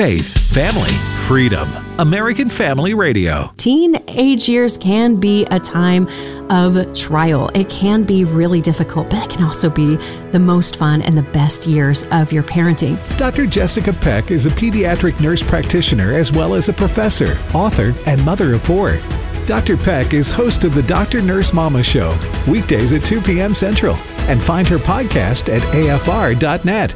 faith, family, freedom. American Family Radio. Teenage years can be a time of trial. It can be really difficult, but it can also be the most fun and the best years of your parenting. Dr. Jessica Peck is a pediatric nurse practitioner as well as a professor, author, and mother of 4. Dr. Peck is host of the Dr. Nurse Mama Show, weekdays at 2 p.m. Central, and find her podcast at afr.net.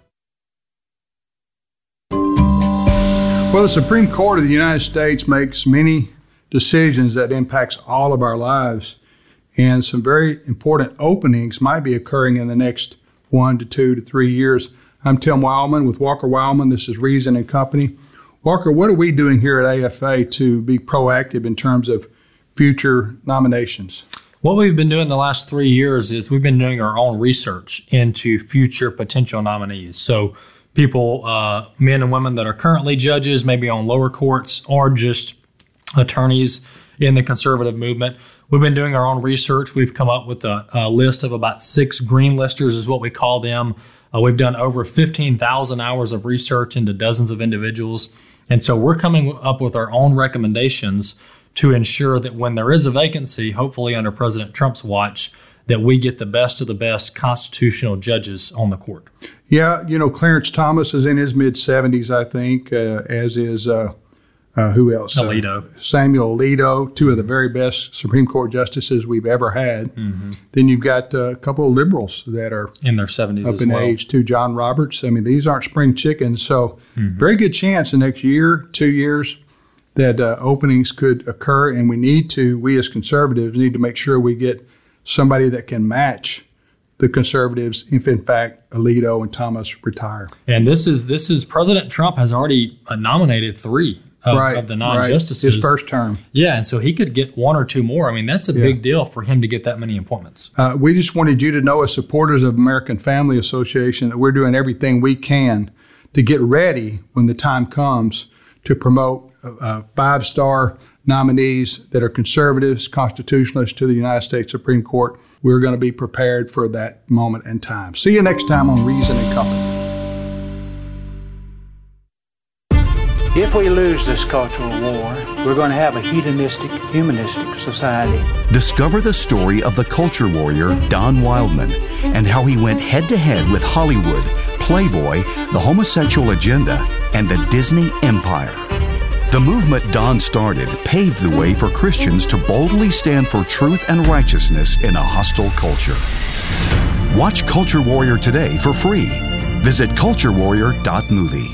Well, the Supreme Court of the United States makes many decisions that impacts all of our lives, and some very important openings might be occurring in the next 1 to 2 to 3 years. I'm Tim Wildman with Walker Wildman. This is Reason and Company. Walker, what are we doing here at AFA to be proactive in terms of future nominations? What we've been doing the last 3 years is we've been doing our own research into future potential nominees. So people, men and women that are currently judges, maybe on lower courts, or just attorneys in the conservative movement. We've been doing our own research. We've come up with a list of about 6 green listers is what we call them. We've done over 15,000 hours of research into dozens of individuals. And so we're coming up with our own recommendations to ensure that when there is a vacancy, hopefully under President Trump's watch, that we get the best of the best constitutional judges on the court. Yeah, Clarence Thomas is in his mid-70s, I think, as is, who else? Alito. Samuel Alito, 2 of the very best Supreme Court justices we've ever had. Mm-hmm. Then you've got a couple of liberals that are in their 70s up as in well. age, too. John Roberts. I mean, these aren't spring chickens. So very good chance the next year, 2 years, that openings could occur. And we as conservatives need to make sure we get somebody that can match the conservatives if, in fact, Alito and Thomas retire. And this is President Trump has already nominated 3 of the non-justices. His first term. Yeah, and so he could get 1 or 2 more. I mean, that's a big deal for him to get that many appointments. We just wanted you to know, as supporters of American Family Association, that we're doing everything we can to get ready when the time comes to promote 5-star nominees that are conservatives, constitutionalists to the United States Supreme Court. We're going to be prepared for that moment in time. See you next time on Reason and Company. If we lose this cultural war, we're going to have a hedonistic, humanistic society. Discover the story of the culture warrior Don Wildman and how he went head-to-head with Hollywood, Playboy, the homosexual agenda, and the Disney empire. The movement Don started paved the way for Christians to boldly stand for truth and righteousness in a hostile culture. Watch Culture Warrior today for free. Visit culturewarrior.movie.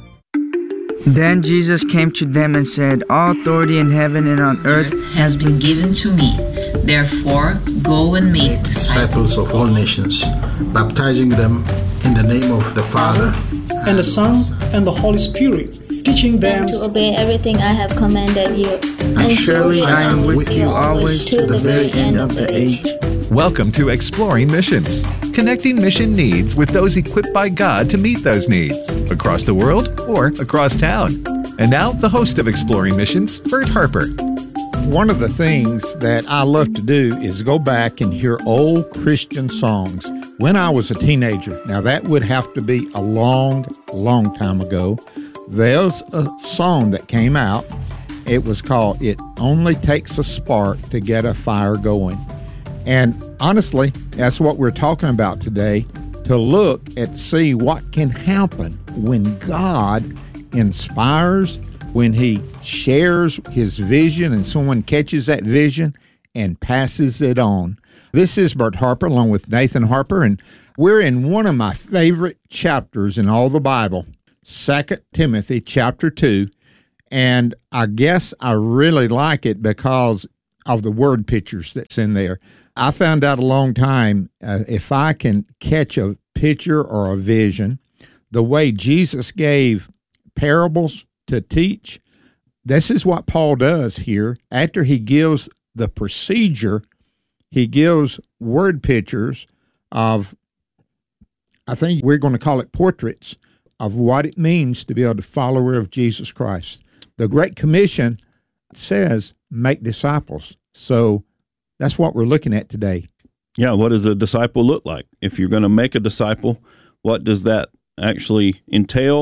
Then Jesus came to them and said, "All authority in heaven and on earth has been given to me. Therefore, go and make disciples of all nations, baptizing them in the name of the Father, and the Son, and the Holy Spirit, teaching them to obey everything I have commanded you. And surely I am with you always to the very end of the age." Welcome to Exploring Missions, connecting mission needs with those equipped by God to meet those needs, across the world or across town. And now, the host of Exploring Missions, Bert Harper. One of the things that I love to do is go back and hear old Christian songs. When I was a teenager, now that would have to be a long, long time ago, there's a song that came out. It was called "It Only Takes a Spark to Get a Fire Going." And honestly, that's what we're talking about today, to look and see what can happen when God inspires, when he shares his vision and someone catches that vision and passes it on. This is Bert Harper along with Nathan Harper, and we're in one of my favorite chapters in all the Bible, 2 Timothy chapter 2. And I guess I really like it because of the word pictures that's in there. I found out a long time, if I can catch a picture or a vision, the way Jesus gave parables to teach, this is what Paul does here. After he gives the procedure, he gives word pictures of, I think we're going to call it portraits, of what it means to be a follower of Jesus Christ. The Great Commission says, make disciples. So that's what we're looking at today. Yeah, what does a disciple look like? If you're going to make a disciple, what does that actually entail?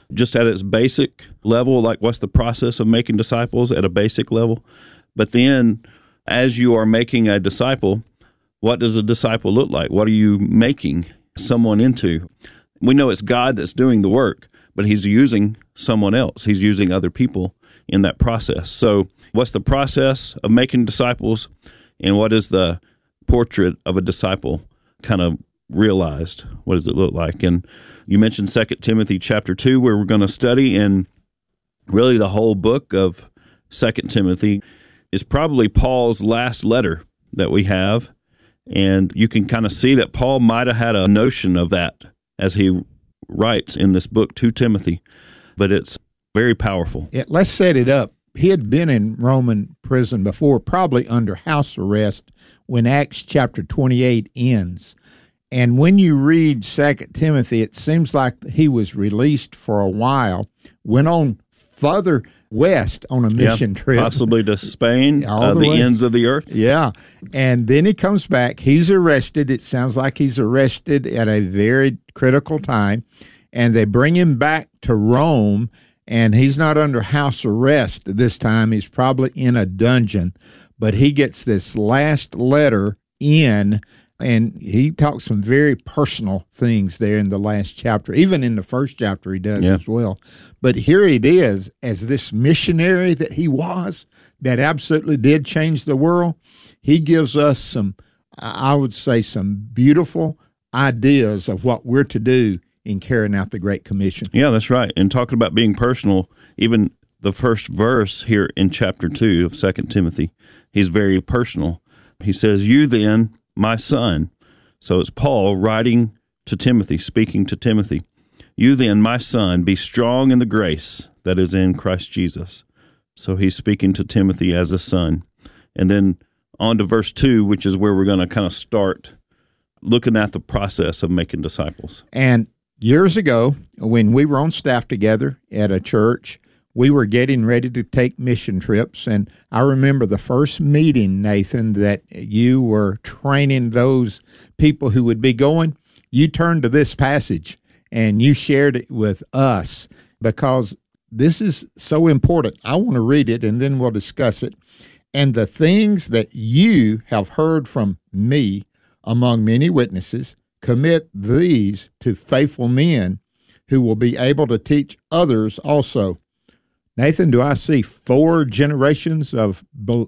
just at its basic level, like what's the process of making disciples at a basic level. But then as you are making a disciple, what does a disciple look like? What are you making someone into? We know it's God that's doing the work, but he's using someone else. He's using other people in that process. So what's the process of making disciples, and what is the portrait of a disciple kind of realized? What does it look like? And you mentioned 2 Timothy chapter 2, where we're going to study, and really the whole book of 2 Timothy is probably Paul's last letter that we have. And you can kind of see that Paul might have had a notion of that as he writes in this book to Timothy, but it's very powerful. Yeah, let's set it up. He had been in Roman prison before, probably under house arrest, when Acts chapter 28 ends. And when you read 2 Timothy, it seems like he was released for a while, went on further west on a mission trip. Possibly to Spain, the ends of the earth. Yeah. And then he comes back. He's arrested. It sounds like he's arrested at a very critical time. And they bring him back to Rome, and he's not under house arrest this time. He's probably in a dungeon. But he gets this last letter in, and he talks some very personal things there in the last chapter. Even in the first chapter he does as well. But here it is, as this missionary that he was, that absolutely did change the world. He gives us some, I would say, some beautiful ideas of what we're to do in carrying out the Great Commission. Yeah, that's right. And talking about being personal, even the first verse here in chapter 2 of 2 Timothy, he's very personal. He says, "You then, my son." So it's Paul writing to Timothy, speaking to Timothy. "You then, my son, be strong in the grace that is in Christ Jesus." So he's speaking to Timothy as a son. And then on to verse 2, which is where we're going to kind of start looking at the process of making disciples. And years ago, when we were on staff together at a church, we were getting ready to take mission trips. And I remember the first meeting, Nathan, that you were training those people who would be going. You turned to this passage and you shared it with us because this is so important. I want to read it and then we'll discuss it. "And the things that you have heard from me among many witnesses, commit these to faithful men who will be able to teach others also." Nathan, do I see 4 generations of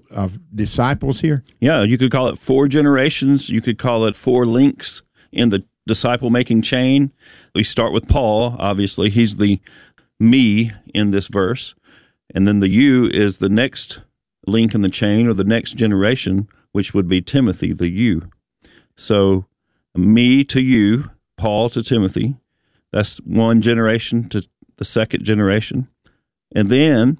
disciples here? Yeah, you could call it 4 generations. You could call it 4 links in the disciple-making chain. We start with Paul, obviously. He's the me in this verse. And then the you is the next link in the chain, or the next generation, which would be Timothy, the you. So me to you, Paul to Timothy. That's one generation to the second generation. And then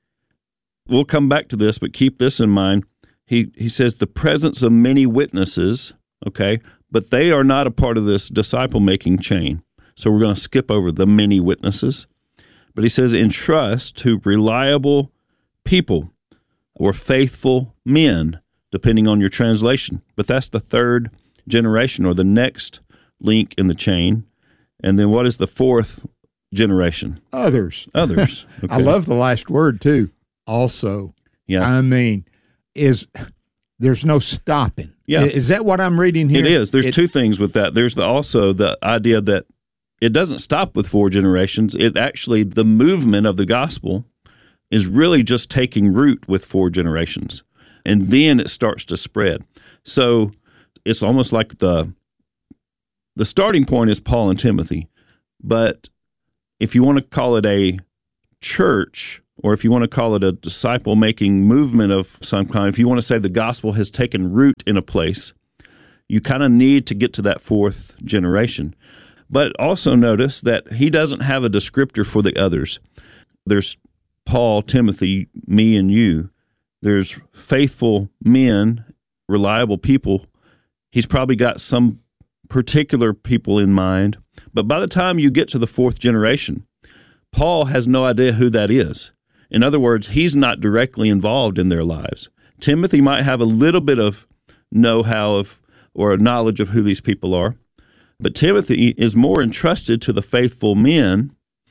we'll come back to this, but keep this in mind. He says the presence of many witnesses, okay, but they are not a part of this disciple-making chain. So we're going to skip over the many witnesses. But he says entrust to reliable people or faithful men, depending on your translation. But that's the third generation, or the next link in the chain. And then what is the fourth generation? Others. Okay. I love the last word, too. Also. Yeah. I mean, there's no stopping. Yeah. Is that what I'm reading here? It is. There's 2 things with that. There's also the idea that it doesn't stop with 4 generations. It actually, the movement of the gospel is really just taking root with 4 generations. And then it starts to spread. So it's almost like the starting point is Paul and Timothy. But if you want to call it a church, or if you want to call it a disciple-making movement of some kind, if you want to say the gospel has taken root in a place, you kind of need to get to that 4th generation. But also notice that he doesn't have a descriptor for the others. There's Paul, Timothy, me, and you. There's faithful men, reliable people. He's probably got some particular people in mind. But by the time you get to the 4th generation, Paul has no idea who that is. In other words, he's not directly involved in their lives. Timothy might have a little bit of know-how of or a knowledge of who these people are, but Timothy is more entrusted to the faithful men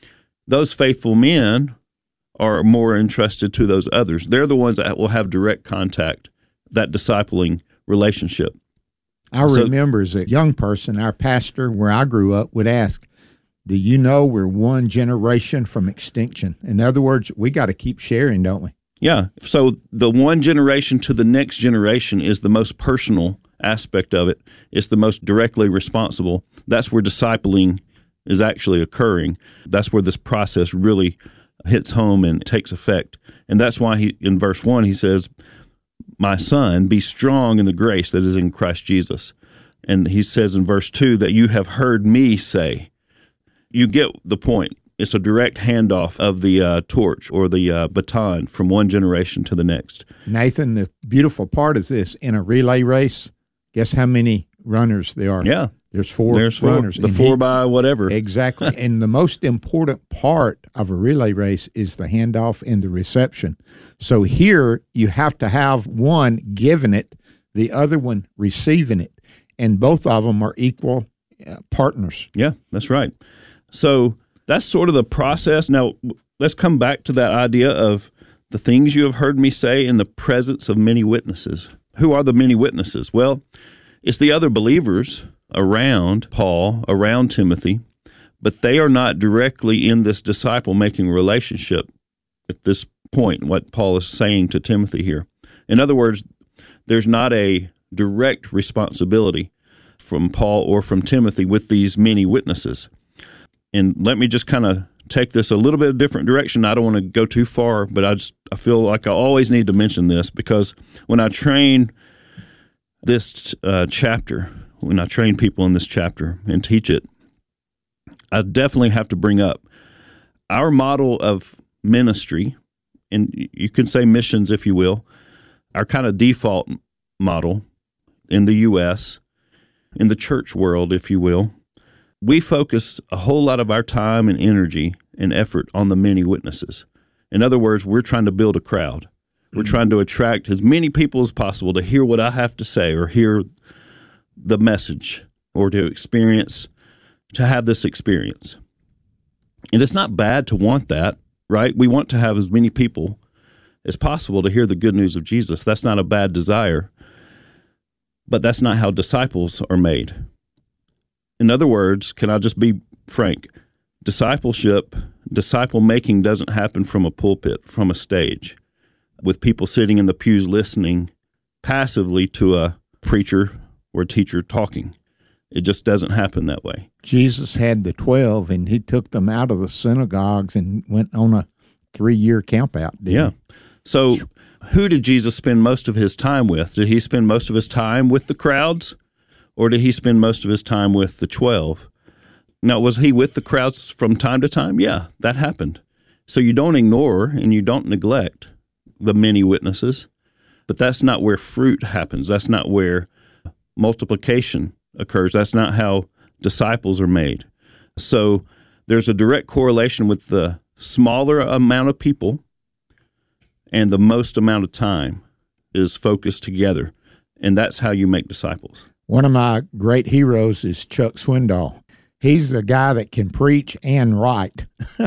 those faithful men are more entrusted to those others. They're the ones that will have direct contact, that discipling relationship. I remember as a young person, our pastor where I grew up would ask, do you know we're one generation from extinction? In other words, we got to keep sharing, don't we? Yeah. So the one generation to the next generation is the most personal aspect of it. It's the most directly responsible. That's where discipling is actually occurring. That's where this process really hits home and takes effect. And that's why in verse 1, he says, my son, be strong in the grace that is in Christ Jesus. And he says in verse 2 that you have heard me say. You get the point. It's a direct handoff of the torch or the baton from one generation to the next. Nathan, the beautiful part is this. In a relay race, guess how many runners there are? Yeah. There's four runners. The 4 by whatever. Exactly. And the most important part of a relay race is the handoff and the reception. So here you have to have one giving it, the other one receiving it. And both of them are equal partners. Yeah, that's right. So that's sort of the process. Now, let's come back to that idea of the things you have heard me say in the presence of many witnesses. Who are the many witnesses? Well, it's the other believers around Paul, around Timothy, but they are not directly in this disciple-making relationship at this point, what Paul is saying to Timothy here. In other words, there's not a direct responsibility from Paul or from Timothy with these many witnesses. And let me just kind of take this a little bit of different direction. I don't want to go too far, but I feel like I always need to mention this because when I train this chapter, when I train people in this chapter and teach it, I definitely have to bring up our model of ministry, and you can say missions if you will, our kind of default model in the U.S., in the church world, if you will. We focus a whole lot of our time and energy and effort on the many witnesses. In other words, we're trying to build a crowd. We're trying to attract as many people as possible to hear what I have to say or hear the message or to have this experience. And it's not bad to want that, right? We want to have as many people as possible to hear the good news of Jesus. That's not a bad desire, but that's not how disciples are made. In other words, can I just be frank? Disciple making doesn't happen from a pulpit, from a stage, with people sitting in the pews listening passively to a preacher or a teacher talking. It just doesn't happen that way. Jesus had the 12, and he took them out of the synagogues and went on a 3-year campout. Yeah. So who did Jesus spend most of his time with? Did he spend most of his time with the crowds, or did he spend most of his time with the 12? Now, was he with the crowds from time to time? Yeah, that happened. So you don't ignore and you don't neglect the many witnesses, but that's not where fruit happens. That's not where multiplication occurs. That's not how disciples are made. So there's a direct correlation with the smaller amount of people and the most amount of time is focused together, and that's how you make disciples. One of my great heroes is Chuck Swindoll. He's the guy that can preach and write,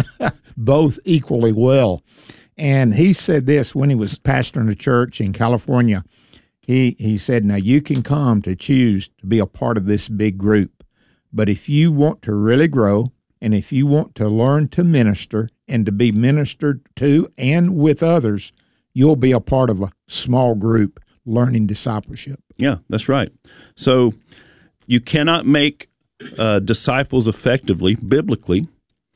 both equally well. And he said this when he was pastoring a church in California. He said, now you can come to choose to be a part of this big group, but if you want to really grow and if you want to learn to minister and to be ministered to and with others, you'll be a part of a small group learning discipleship. Yeah, that's right. So you cannot make disciples effectively, biblically,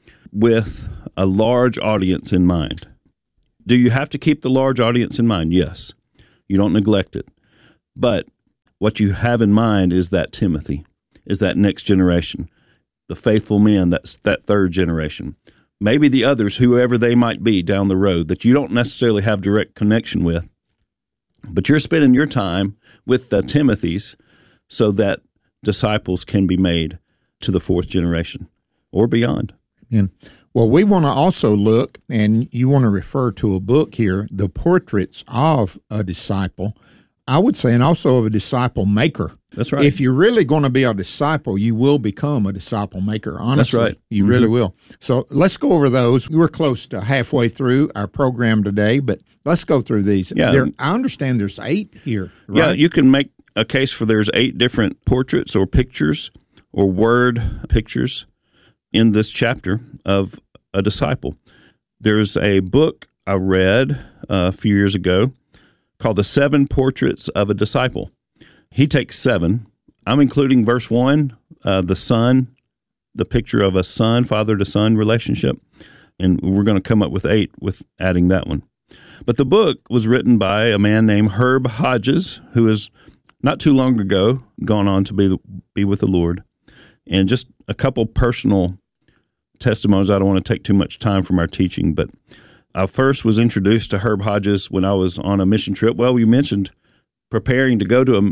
with a large audience in mind. Do you have to keep the large audience in mind? Yes. You don't neglect it. But what you have in mind is that Timothy, is that next generation, the faithful men, that's that third generation. Maybe the others, whoever they might be down the road, that you don't necessarily have direct connection with, but you're spending your time with the Timothys so that disciples can be made to the fourth generation or beyond. And well, we want to also look, and you want to refer to a book here, The Portraits of a Disciple. I would say, and also of a disciple maker. That's right. If you're really going to be a disciple, you will become a disciple maker. Honestly, that's right. You really will. So let's go over those. We're close to halfway through our program today, but let's go through these. Yeah. I understand there's 8 here, right? Yeah, you can make a case for there's 8 different portraits or pictures or word pictures in this chapter of a disciple. There's a book I read a few years ago called The 7 Portraits of a Disciple. He takes 7. I'm including verse 1, the son, the picture of a son, father to son relationship. And we're going to come up with 8 with adding that one. But the book was written by a man named Herb Hodges, who has not too long ago gone on to be with the Lord. And just a couple personal testimonies. I don't want to take too much time from our teaching, but I first was introduced to Herb Hodges when I was on a mission trip. Well, you mentioned preparing to go to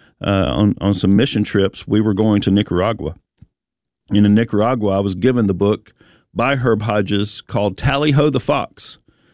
on some mission trips. We were going to Nicaragua. And in Nicaragua, I was given the book by Herb Hodges called Tally Ho the Fox.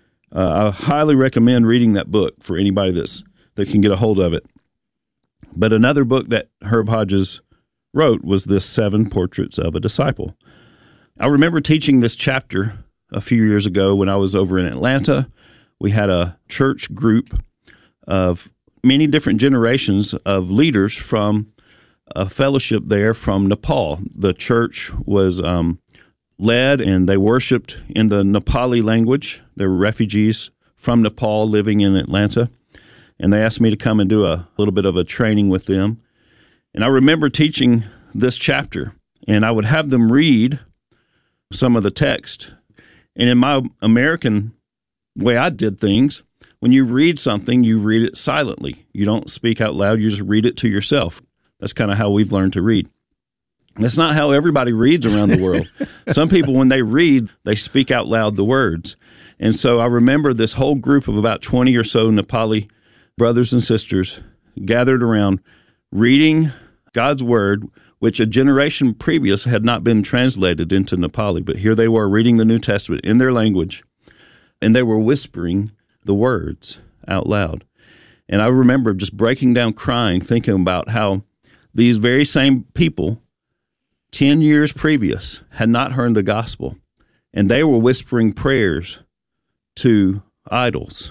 I highly recommend reading that book for anybody that can get a hold of it. But another book that Herb Hodges wrote was this 7 Portraits of a Disciple. I remember teaching this chapter a few years ago when I was over in Atlanta. We had a church group of many different generations of leaders from a fellowship there from Nepal. The church was led and they worshiped in the Nepali language. They were refugees from Nepal living in Atlanta. And they asked me to come and do a little bit of a training with them. And I remember teaching this chapter, and I would have them read some of the text. And in my American way I did things, when you read something, you read it silently. You don't speak out loud. You just read it to yourself. That's kind of how we've learned to read. That's not how everybody reads around the world. Some people, when they read, they speak out loud the words. And so I remember this whole group of about 20 or so Nepali brothers and sisters gathered around reading God's word, which a generation previous had not been translated into Nepali. But here they were reading the New Testament in their language, and they were whispering the words out loud. And I remember just breaking down crying, thinking about how these very same people 10 years previous had not heard the gospel, and they were whispering prayers to idols,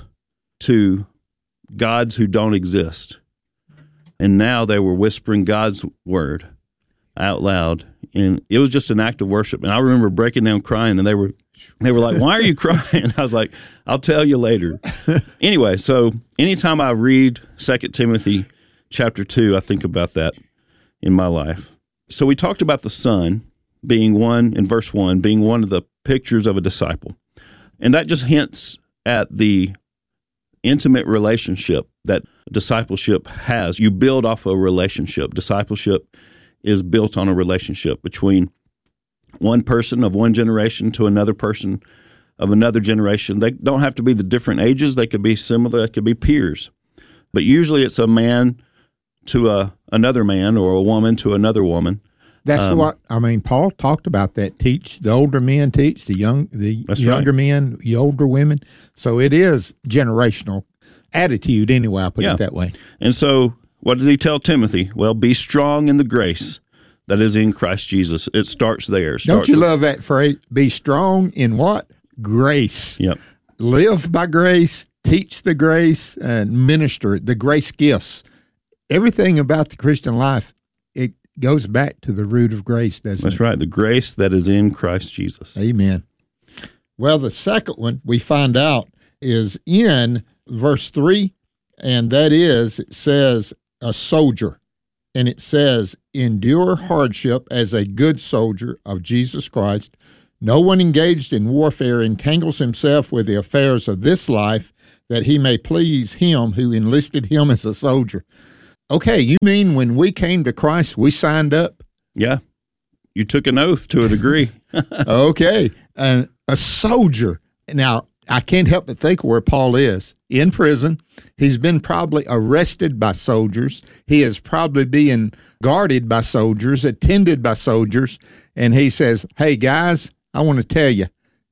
to gods who don't exist. And now they were whispering God's word out loud, and it was just an act of worship. And I remember breaking down crying, and they were like, "Why are you crying?" I was like, "I'll tell you later." Anyway, so anytime I read 2 Timothy chapter 2, I think about that in my life. So we talked about the son being one, in verse 1, being one of the pictures of a disciple. And that just hints at the intimate relationship that discipleship has. You build off a relationship. Discipleship is built on a relationship between one person of one generation to another person of another generation. They don't have to be the different ages. They could be similar. They could be peers. But usually it's a man to another man, or a woman to another woman. That's what I mean. Paul talked about that. Teach the older men, teach the younger men, the older women. So it is generational attitude anyway. I put it that way. And so, what did he tell Timothy? Well, be strong in the grace that is in Christ Jesus. It starts there. Don't you love that phrase? Be strong in what? Grace. Yep. Live by grace. Teach the grace and minister the grace gifts. Everything about the Christian life, it goes back to the root of grace, doesn't it? That's right, the grace that is in Christ Jesus. Amen. Well, the second one we find out is in verse 3, and that is, it says, a soldier. And it says, endure hardship as a good soldier of Jesus Christ. No one engaged in warfare entangles himself with the affairs of this life, that he may please him who enlisted him as a soldier. Okay, you mean when we came to Christ, we signed up? Yeah, you took an oath to a degree. Okay, a soldier. Now, I can't help but think where Paul is. In prison, he's been probably arrested by soldiers. He is probably being guarded by soldiers, attended by soldiers, and he says, hey, guys, I want to tell you,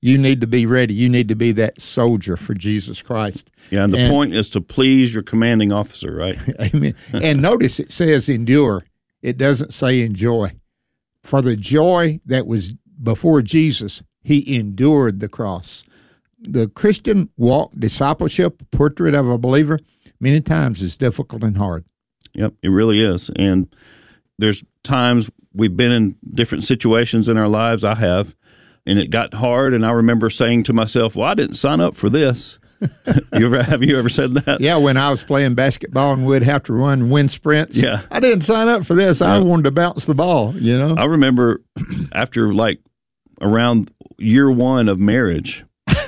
You need to be ready. You need to be that soldier for Jesus Christ. Yeah, and the point is to please your commanding officer, right? Amen. And notice it says endure. It doesn't say enjoy. For the joy that was before Jesus, he endured the cross. The Christian walk, discipleship, portrait of a believer, many times is difficult and hard. Yep, it really is. And there's times we've been in different situations in our lives, I have, and it got hard, and I remember saying to myself, well, I didn't sign up for this. Have you ever said that? Yeah, when I was playing basketball and we'd have to run wind sprints. Yeah. I didn't sign up for this. Yeah. I wanted to bounce the ball, you know? I remember after around year 1 of marriage,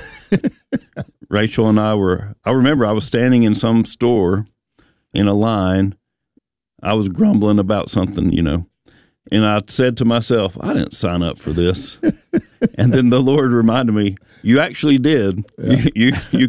Rachel and I remember I was standing in some store in a line. I was grumbling about something, you know, and I said to myself, I didn't sign up for this. And then the Lord reminded me, you actually did. Yeah. You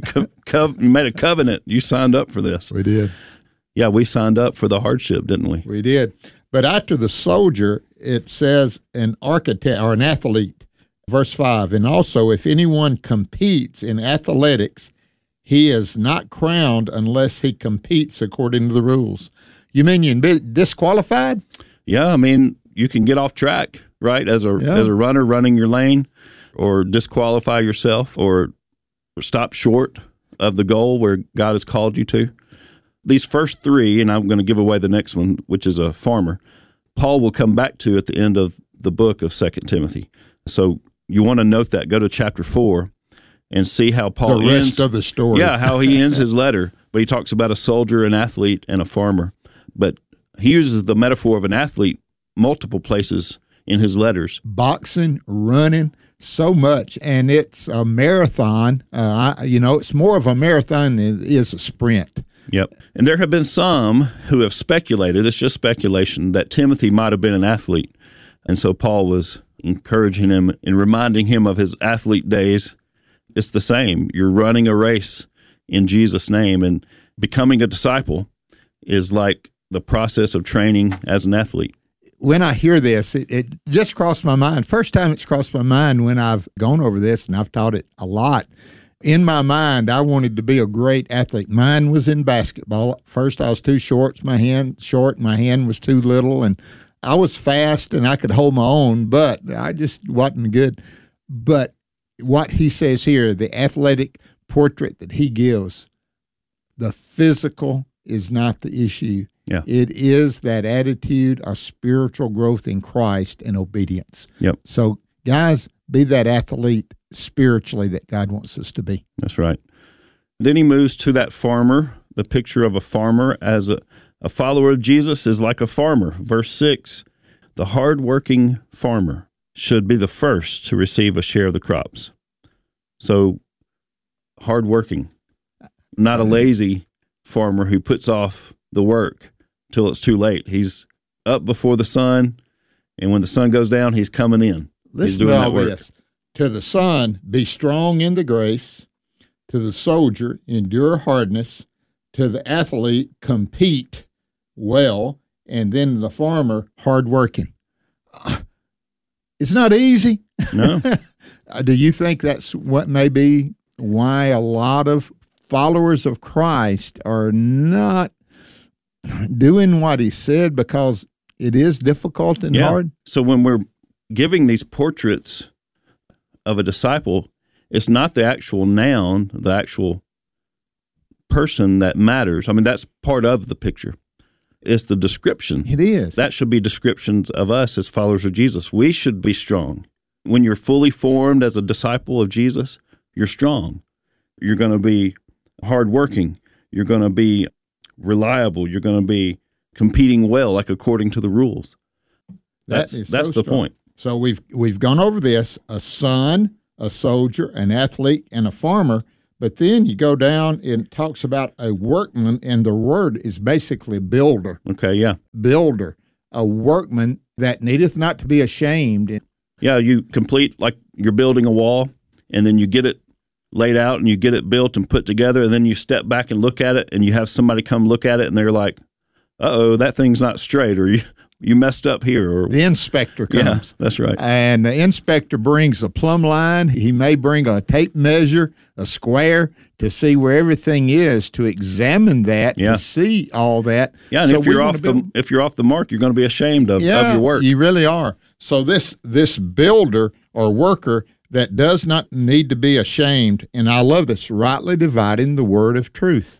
made a covenant. You signed up for this. We did. Yeah, we signed up for the hardship, didn't we? We did. But after the soldier, it says an architect or an athlete. Verse 5, and also if anyone competes in athletics, he is not crowned unless he competes according to the rules. You mean you can be disqualified? Yeah, I mean, you can get off track, right, as a runner running your lane, or disqualify yourself, or stop short of the goal where God has called you to. These first 3, and I'm going to give away the next one, which is a farmer, Paul will come back to at the end of the book of 2 Timothy. So you want to note that. Go to chapter 4 and see how Paul ends. The rest of the story. Yeah, how he ends his letter. But he talks about a soldier, an athlete, and a farmer. But he uses the metaphor of an athlete multiple places in his letters. Boxing, running, so much. And it's a marathon. It's more of a marathon than it is a sprint. Yep. And there have been some who have speculated, it's just speculation, that Timothy might have been an athlete. And so Paul was encouraging him and reminding him of his athlete days. It's the same. You're running a race in Jesus' name, and becoming a disciple is like the process of training as an athlete. When I hear this, it just crossed my mind. First time it's crossed my mind when I've gone over this, and I've taught it a lot. In my mind, I wanted to be a great athlete. Mine was in basketball. First, I was too short. My hand was too little, and I was fast and I could hold my own, but I just wasn't good. But what he says here, the athletic portrait that he gives, the physical is not the issue. Yeah. It is that attitude of spiritual growth in Christ and obedience. Yep. So, guys, be that athlete spiritually that God wants us to be. That's right. Then he moves to that farmer, the picture of a farmer as a follower of Jesus is like a farmer. Verse 6, the hardworking farmer should be the first to receive a share of the crops. So, hardworking, not a lazy farmer who puts off the work till it's too late. He's up before the sun, and when the sun goes down, he's coming in. He's doing that work. This. To the son, be strong in the grace. To the soldier, endure hardness. To the athlete, compete well. And then the farmer, hardworking. It's not easy. No. Do you think that's what may be why a lot of followers of Christ are not doing what he said, because it is difficult and hard? So when we're giving these portraits of a disciple, it's not the actual noun, the actual person that matters. I mean, that's part of the picture. It's the description. It is. That should be descriptions of us as followers of Jesus. We should be strong. When you're fully formed as a disciple of Jesus, you're strong. You're going to be hardworking. You're going to be reliable. You're going to be competing well, like according to the rules. That's the point. So we've gone over this: a son, a soldier, an athlete, and a farmer. But then you go down and it talks about a workman, and the word is basically builder. Okay, yeah. Builder, a workman that needeth not to be ashamed. Yeah, you complete, like you're building a wall, and then you get it laid out, and you get it built and put together, and then you step back and look at it, and you have somebody come look at it, and they're like, uh-oh, that thing's not straight, or you messed up here. Or the inspector comes. Yeah, that's right. And the inspector brings a plumb line. He may bring a tape measure, a square, to see where everything is, to examine that, to see all that. Yeah, and so if you're off the mark, you're going to be ashamed of your work. You really are. So this builder or worker that does not need to be ashamed, and I love this, rightly dividing the word of truth.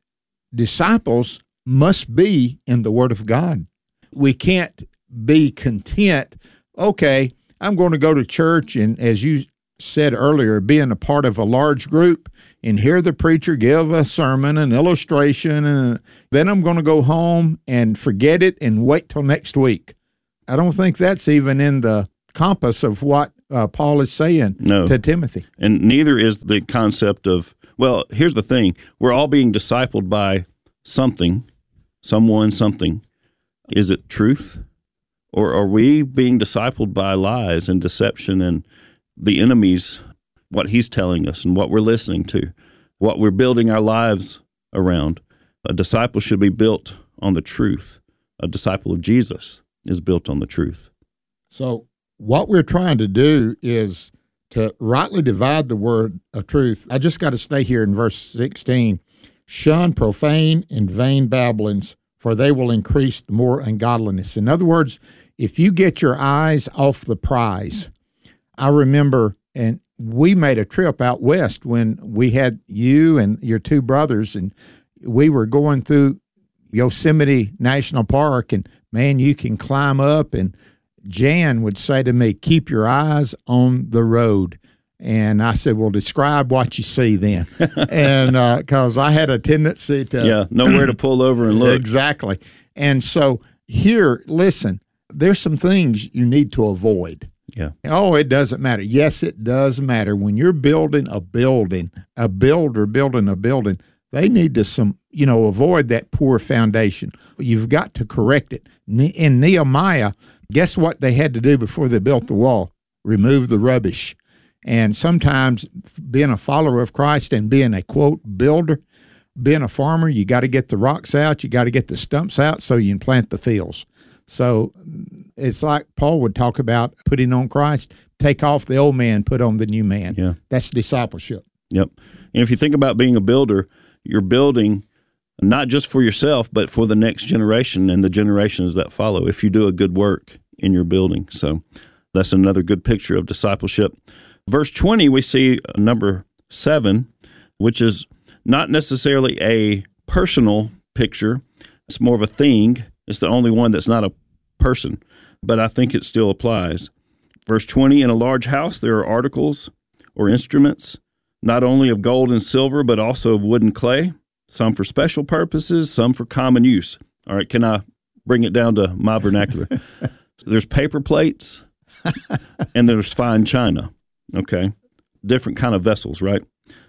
Disciples must be in the Word of God. We can't be content, okay, I'm going to go to church and, as you said earlier, being a part of a large group and hear the preacher give a sermon, an illustration, and then I'm going to go home and forget it and wait till next week. I don't think that's even in the compass of what Paul is saying to Timothy. And neither is the concept of, well, here's the thing. We're all being discipled by something, someone, something. Is it truth? Or are we being discipled by lies and deception and the enemy's, what he's telling us and what we're listening to, what we're building our lives around? A disciple should be built on the truth. A disciple of Jesus is built on the truth. So what we're trying to do is to rightly divide the word of truth. I just got to stay here in verse 16. Shun profane and vain babblings, for they will increase more ungodliness. In other words, if you get your eyes off the prize, I remember, and we made a trip out west when we had you and your two brothers, and we were going through Yosemite National Park, and man, you can climb up, and Jan would say to me, keep your eyes on the road. And I said, well, describe what you see then. And because I had a tendency to... nowhere to pull over and look. Exactly. And so here, listen, there's some things you need to avoid. Yeah. Oh, it doesn't matter. Yes, it does matter. When you're building a building, a builder building a building, they need to avoid that poor foundation. You've got to correct it. In Nehemiah, guess what they had to do before they built the wall? Remove the rubbish. And sometimes being a follower of Christ and being a, quote, builder, being a farmer, you got to get the rocks out, you got to get the stumps out so you can plant the fields. So it's like Paul would talk about putting on Christ, take off the old man, put on the new man. Yeah. That's discipleship. Yep. And if you think about being a builder, you're building not just for yourself, but for the next generation and the generations that follow, if you do a good work in your building. So that's another good picture of discipleship. Verse 20, we see number 7, which is not necessarily a personal picture. It's more of a thing. It's the only one that's not a person, but I think it still applies. Verse 20, in a large house there are articles or instruments, not only of gold and silver, but also of wood and clay, some for special purposes, some for common use. All right, can I bring it down to my vernacular? There's paper plates and there's fine china. Okay, different kind of vessels, right?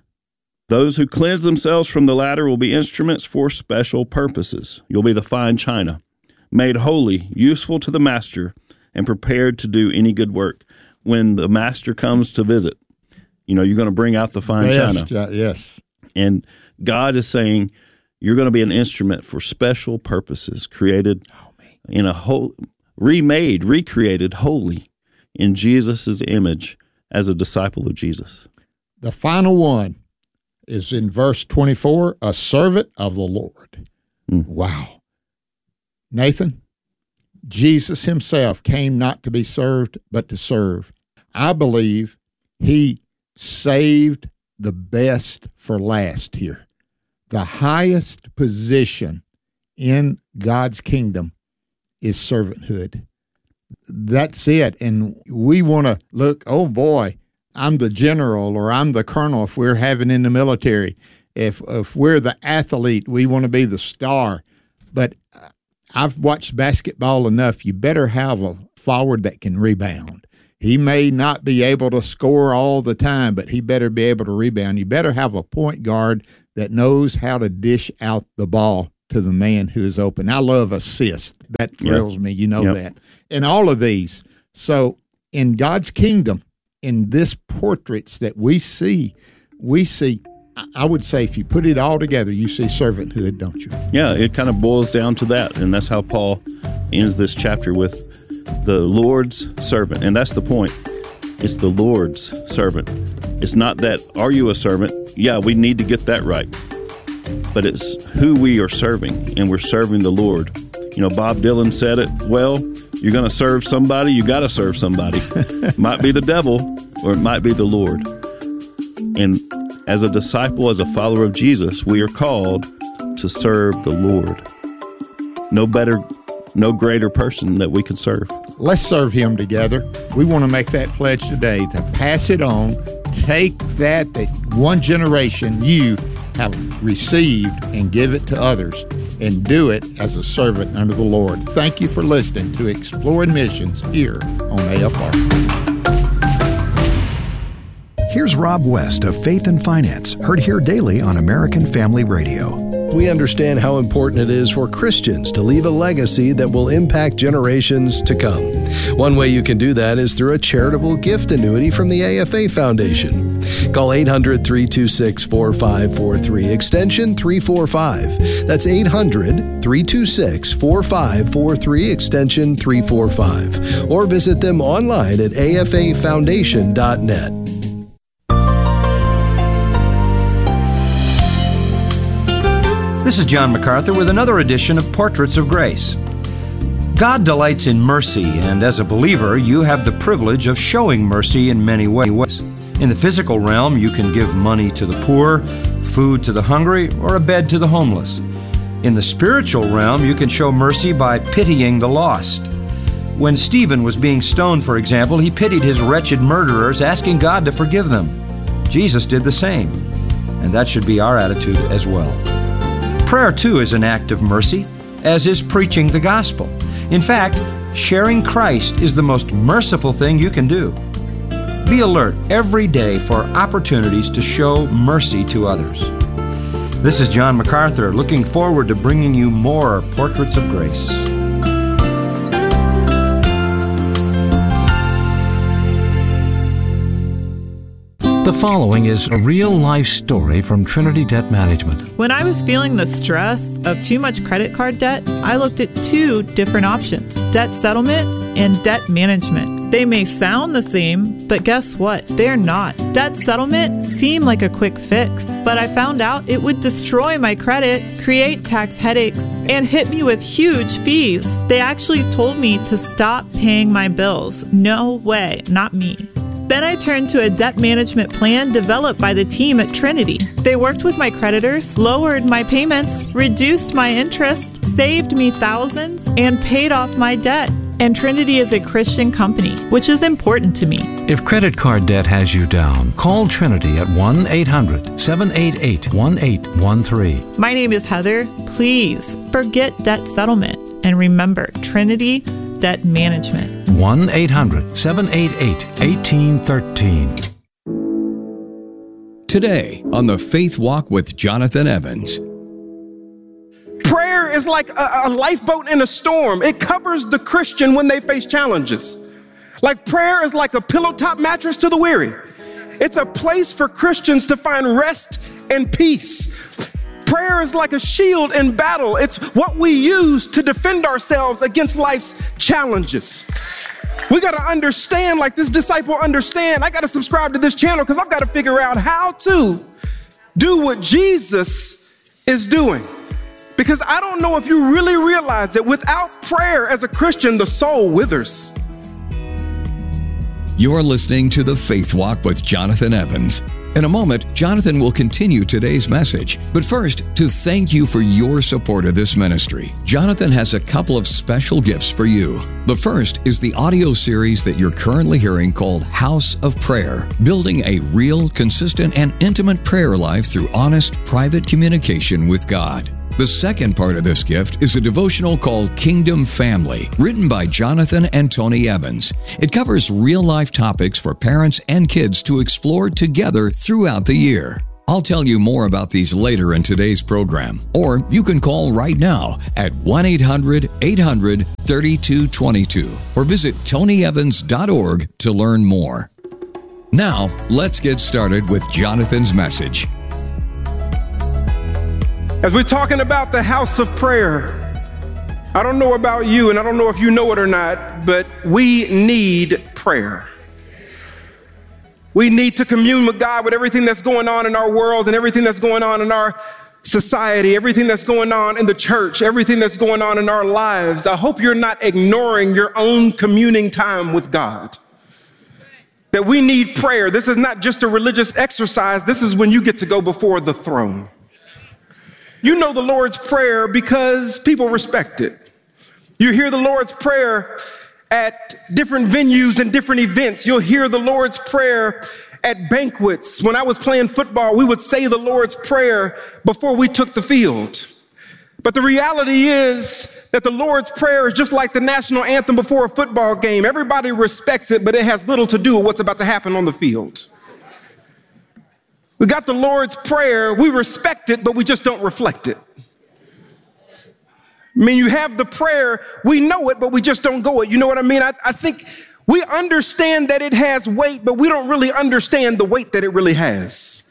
Those who cleanse themselves from the latter will be instruments for special purposes. You'll be the fine china, made holy, useful to the master, and prepared to do any good work. When the master comes to visit, you're going to bring out the fine china. Yes. And God is saying you're going to be an instrument for special purposes, created in a whole, remade, recreated, holy in Jesus' image as a disciple of Jesus. The final one is in verse 24, a servant of the Lord. Wow. Nathan, Jesus himself came not to be served, but to serve. I believe he saved the best for last here. The highest position in God's kingdom is servanthood. That's it. And we want to look, oh boy, I'm the general or I'm the colonel if we're having in the military. If we're the athlete, we want to be the star. But I've watched basketball enough. You better have a forward that can rebound. He may not be able to score all the time, but he better be able to rebound. You better have a point guard that knows how to dish out the ball to the man who is open. I love assist. That thrills me. You know that. And all of these. So in God's kingdom, in this portraits that we see, I would say if you put it all together, you see servanthood, don't you? Yeah, it kind of boils down to that. And that's how Paul ends this chapter with the Lord's servant. And that's the point. It's the Lord's servant. It's not that, are you a servant? Yeah, we need to get that right. But it's who we are serving, and we're serving the Lord. You know, Bob Dylan said it well, you're going to serve somebody, you got to serve somebody. It might be the devil, or it might be the Lord. And as a disciple, as a follower of Jesus, we are called to serve the Lord. No better, no greater person that we could serve. Let's serve him together. We want to make that pledge today to pass it on. Take that one generation you have received and give it to others, and do it as a servant under the Lord. Thank you for listening to Exploring Missions here on AFR. Here's Rob West of Faith and Finance, heard here daily on American Family Radio. We understand how important it is for Christians to leave a legacy that will impact generations to come. One way you can do that is through a charitable gift annuity from the AFA Foundation. Call 800-326-4543, extension 345. That's 800-326-4543, extension 345. Or visit them online at afafoundation.net. This is John MacArthur with another edition of Portraits of Grace. God delights in mercy, and as a believer, you have the privilege of showing mercy in many ways. In the physical realm, you can give money to the poor, food to the hungry, or a bed to the homeless. In the spiritual realm, you can show mercy by pitying the lost. When Stephen was being stoned, for example, he pitied his wretched murderers, asking God to forgive them. Jesus did the same, and that should be our attitude as well. Prayer, too, is an act of mercy, as is preaching the gospel. In fact, sharing Christ is the most merciful thing you can do. Be alert every day for opportunities to show mercy to others. This is John MacArthur, looking forward to bringing you more Portraits of Grace. The following is a real-life story from Trinity Debt Management. When I was feeling the stress of too much credit card debt, I looked at two different options: debt settlement and debt management. They may sound the same, but guess what? They're not. Debt settlement seemed like a quick fix, but I found out it would destroy my credit, create tax headaches, and hit me with huge fees. They actually told me to stop paying my bills. No way, not me. Then I turned to a debt management plan developed by the team at Trinity. They worked with my creditors, lowered my payments, reduced my interest, saved me thousands, and paid off my debt. And Trinity is a Christian company, which is important to me. If credit card debt has you down, call Trinity at 1-800-788-1813. My name is Heather. Please forget debt settlement and remember Trinity Debt Management. 1-800-788-1813. Today on the Faith Walk with Jonathan Evans. Prayer is like a lifeboat in a storm. It covers the Christian when they face challenges. Like prayer is like a pillow-top mattress to the weary. It's a place for Christians to find rest and peace. Prayer is like a shield in battle. It's what we use to defend ourselves against life's challenges. We got to understand, like this disciple understand, I got to subscribe to this channel because I've got to figure out how to do what Jesus is doing. Because I don't know if you really realize that without prayer as a Christian, the soul withers. You're listening to The Faith Walk with Jonathan Evans. In a moment, Jonathan will continue today's message. But first, to thank you for your support of this ministry, Jonathan has a couple of special gifts for you. The first is the audio series that you're currently hearing called House of Prayer, building a real, consistent, and intimate prayer life through honest, private communication with God. The second part of this gift is a devotional called Kingdom Family, written by Jonathan and Tony Evans. It covers real-life topics for parents and kids to explore together throughout the year. I'll tell you more about these later in today's program, or you can call right now at 1-800-800-3222 or visit tonyevans.org to learn more. Now, let's get started with Jonathan's message. As we're talking about the house of prayer, I don't know about you, and I don't know if you know it or not, but we need prayer. We need to commune with God with everything that's going on in our world and everything that's going on in our society, everything that's going on in the church, everything that's going on in our lives. I hope you're not ignoring your own communing time with God. That we need prayer. This is not just a religious exercise. This is when you get to go before the throne. You know the Lord's Prayer because people respect it. You hear the Lord's Prayer at different venues and different events. You'll hear the Lord's Prayer at banquets. When I was playing football, we would say the Lord's Prayer before we took the field. But the reality is that the Lord's Prayer is just like the national anthem before a football game. Everybody respects it, but it has little to do with what's about to happen on the field. We got the Lord's Prayer, we respect it, but we just don't reflect it. I mean, you have the prayer, we know it, but we just don't go it. You know what I mean? I think we understand that it has weight, but we don't really understand the weight that it really has.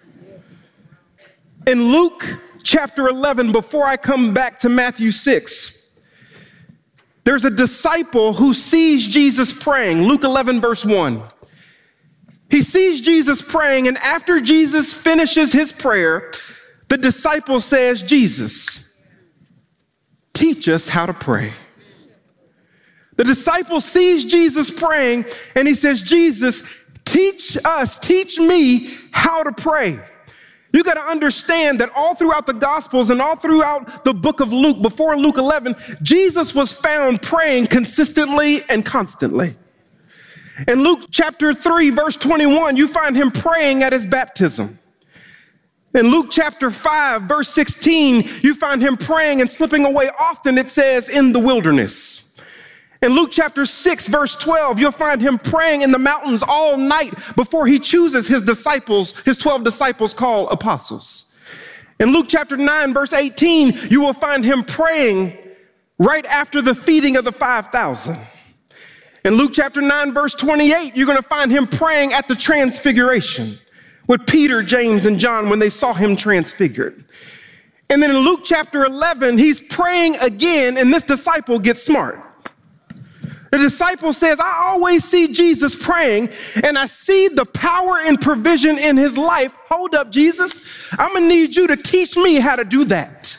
In Luke chapter 11, before I come back to Matthew 6, there's a disciple who sees Jesus praying. Luke 11, verse 1. He sees Jesus praying, and after Jesus finishes his prayer, the disciple says, Jesus, teach us how to pray. The disciple sees Jesus praying, and he says, Jesus, teach me how to pray. You got to understand that all throughout the Gospels and all throughout the book of Luke, before Luke 11, Jesus was found praying consistently and constantly. In Luke chapter 3, verse 21, you find him praying at his baptism. In Luke chapter 5, verse 16, you find him praying and slipping away often, it says, in the wilderness. In Luke chapter 6, verse 12, you'll find him praying in the mountains all night before he chooses his disciples, his 12 disciples called apostles. In Luke chapter 9, verse 18, you will find him praying right after the feeding of the 5,000. In Luke chapter 9, verse 28, you're going to find him praying at the transfiguration with Peter, James, and John when they saw him transfigured. And then in Luke chapter 11, he's praying again, and this disciple gets smart. The disciple says, I always see Jesus praying, and I see the power and provision in his life. Hold up, Jesus. I'm going to need you to teach me how to do that.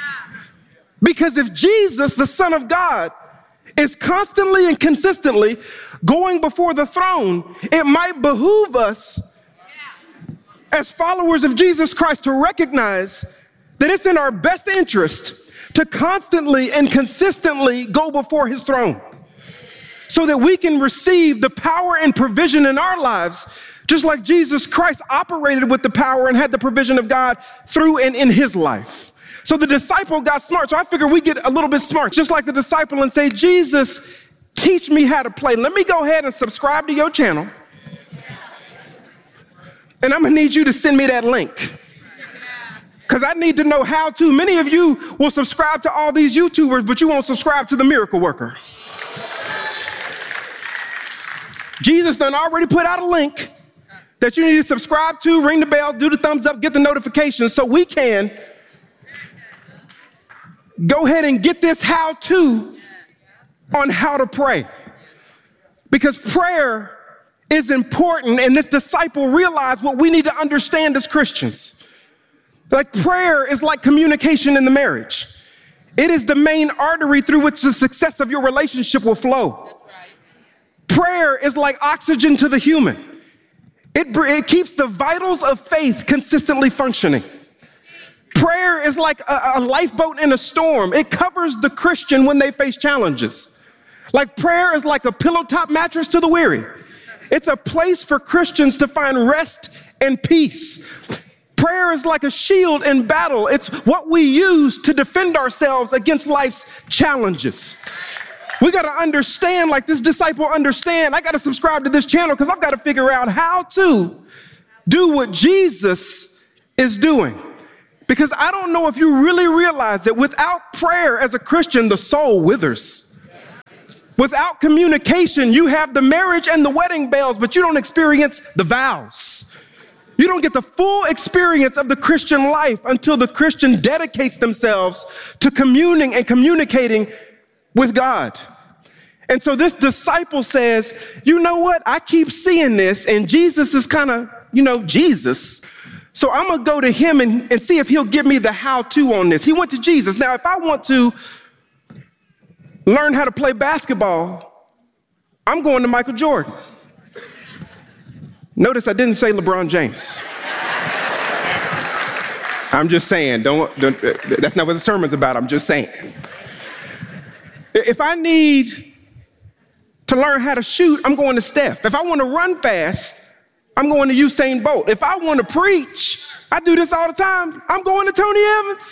Because if Jesus, the Son of God, is constantly and consistently going before the throne, it might behoove us as followers of Jesus Christ to recognize that it's in our best interest to constantly and consistently go before his throne so that we can receive the power and provision in our lives, just like Jesus Christ operated with the power and had the provision of God through and in his life. So the disciple got smart. So I figure we get a little bit smart, just like the disciple, and say, Jesus, teach me how to play. Let me go ahead and subscribe to your channel. And I'm going to need you to send me that link. Because I need to know how to. Many of you will subscribe to all these YouTubers, but you won't subscribe to the miracle worker. Jesus done already put out a link that you need to subscribe to, ring the bell, do the thumbs up, get the notifications so we can go ahead and get this how-to on how to pray. Because prayer is important, and this disciple realized what we need to understand as Christians. Like prayer is like communication in the marriage. It is the main artery through which the success of your relationship will flow. Prayer is like oxygen to the human. It keeps the vitals of faith consistently functioning. Prayer is like a lifeboat in a storm. It covers the Christian when they face challenges. Like prayer is like a pillow-top mattress to the weary. It's a place for Christians to find rest and peace. Prayer is like a shield in battle. It's what we use to defend ourselves against life's challenges. We got to understand, like this disciple understand, I got to subscribe to this channel because I've got to figure out how to do what Jesus is doing. Because I don't know if you really realize that without prayer as a Christian, the soul withers. Without communication, you have the marriage and the wedding bells, but you don't experience the vows. You don't get the full experience of the Christian life until the Christian dedicates themselves to communing and communicating with God. And so this disciple says, you know what? I keep seeing this, and Jesus is kind of, Jesus. So I'm going to go to him and see if he'll give me the how-to on this. He went to Jesus. Now, if I want to learn how to play basketball, I'm going to Michael Jordan. Notice I didn't say LeBron James. I'm just saying, that's not what the sermon's about. I'm just saying. If I need to learn how to shoot, I'm going to Steph. If I want to run fast, I'm going to Usain Bolt. If I want to preach, I do this all the time, I'm going to Tony Evans.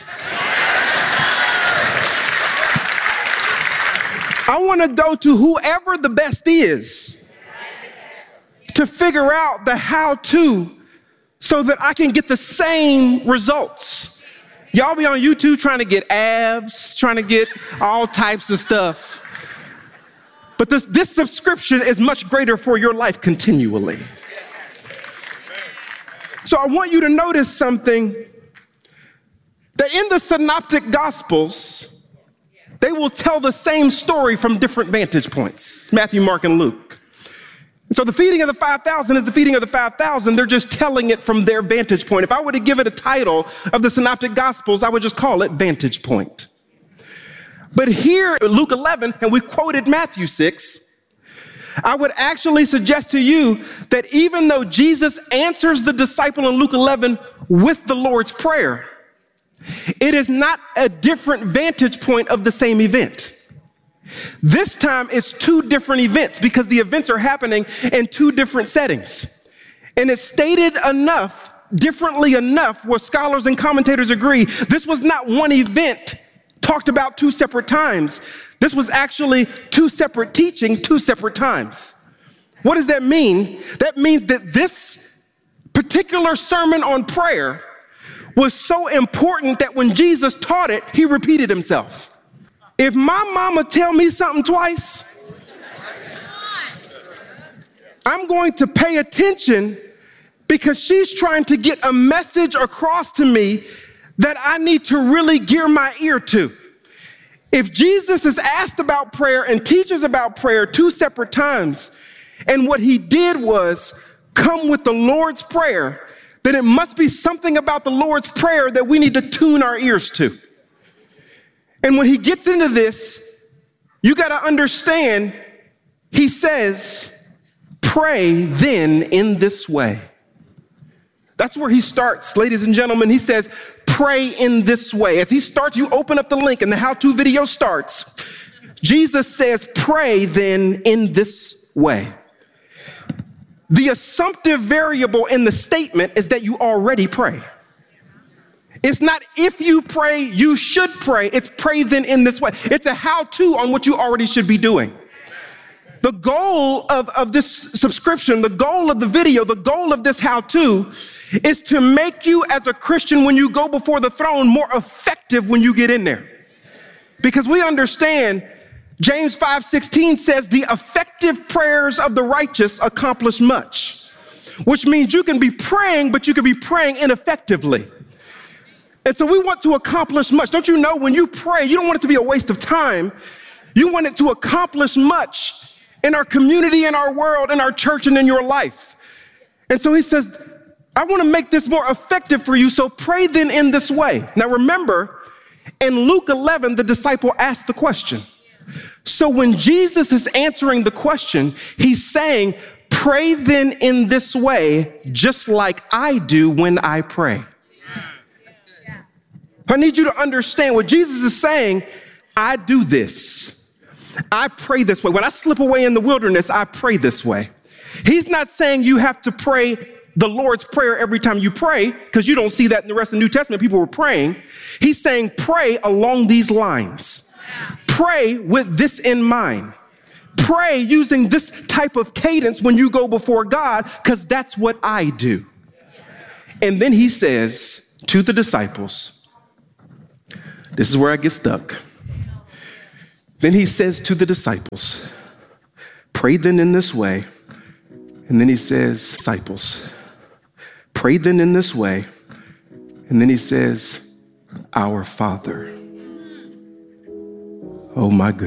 I want to go to whoever the best is to figure out the how-to so that I can get the same results. Y'all be on YouTube trying to get abs, trying to get all types of stuff. But this subscription is much greater for your life continually. So I want you to notice something, that in the Synoptic Gospels, they will tell the same story from different vantage points, Matthew, Mark, and Luke. And so the feeding of the 5,000 is the feeding of the 5,000. They're just telling it from their vantage point. If I were to give it a title of the Synoptic Gospels, I would just call it Vantage Point. But here, Luke 11, and we quoted Matthew 6, I would actually suggest to you that even though Jesus answers the disciple in Luke 11 with the Lord's Prayer, it is not a different vantage point of the same event. This time, it's two different events because the events are happening in two different settings. And it's stated differently enough, where scholars and commentators agree, this was not one event talked about two separate times. This was actually two separate teaching, two separate times. What does that mean? That means that this particular sermon on prayer was so important that when Jesus taught it, he repeated himself. If my mama tell me something twice, I'm going to pay attention because she's trying to get a message across to me that I need to really gear my ear to. If Jesus is asked about prayer and teaches about prayer two separate times, and what he did was come with the Lord's Prayer, then it must be something about the Lord's Prayer that we need to tune our ears to. And when he gets into this, you got to understand, he says, pray then in this way. That's where he starts, ladies and gentlemen. He says, pray in this way. As he starts, you open up the link and the how-to video starts. Jesus says, pray then in this way. The assumptive variable in the statement is that you already pray. It's not if you pray, you should pray. It's pray then in this way. It's a how-to on what you already should be doing. The goal of this subscription, the goal of the video, the goal of this how-to is to make you as a Christian, when you go before the throne, more effective when you get in there. Because we understand James 5:16 says the effective prayers of the righteous accomplish much, which means you can be praying, but you can be praying ineffectively. And so we want to accomplish much. Don't you know, when you pray, you don't want it to be a waste of time. You want it to accomplish much in our community, in our world, in our church, and in your life. And so he says, I want to make this more effective for you, so pray then in this way. Now remember, in Luke 11, the disciple asked the question. So when Jesus is answering the question, he's saying, pray then in this way, just like I do when I pray. I need you to understand what Jesus is saying. I do this. I pray this way. When I slip away in the wilderness, I pray this way. He's not saying you have to pray the Lord's Prayer every time you pray, because you don't see that in the rest of the New Testament. People were praying. He's saying pray along these lines. Pray with this in mind. Pray using this type of cadence when you go before God, because that's what I do. And then he says to the disciples, this is where I get stuck. Then he says to the disciples, pray then in this way. And then he says, disciples, pray then in this way. And then he says, our Father. Oh my goodness.